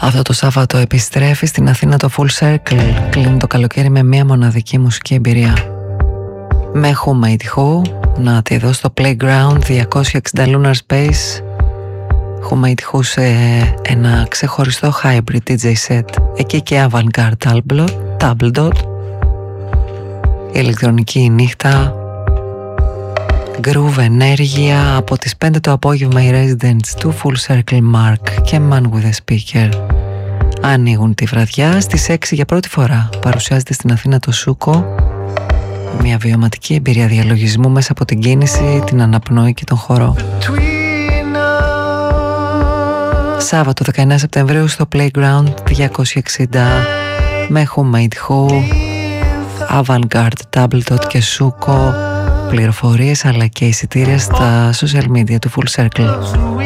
Αυτό το Σάββατο επιστρέφει στην Αθήνα το Full Circle. Κλείνει το καλοκαίρι με μια μοναδική μουσική εμπειρία. Με Who Made Who, να τη δω στο Playground 260 Lunar Space. Who Made Who σε ένα ξεχωριστό hybrid DJ set. Εκεί και Avant-Garde Table Dot. Η ηλεκτρονική νύχτα, groove, ενέργεια. Από τις 5 το απόγευμα οι residents του Full Circle Mark και Man with a Speaker ανοίγουν τη βραδιά. Στις 6 για πρώτη φορά παρουσιάζεται στην Αθήνα το Σούκο, μια βιωματική εμπειρία διαλογισμού μέσα από την κίνηση, την αναπνοή και τον χορό. Σάββατο 19 Σεπτεμβρίου στο Playground 260 με Who Made Who, Avant-Garde Table Dot και Σούκο. Πληροφορίες αλλά και εισιτήρια στα social media του Full Circle.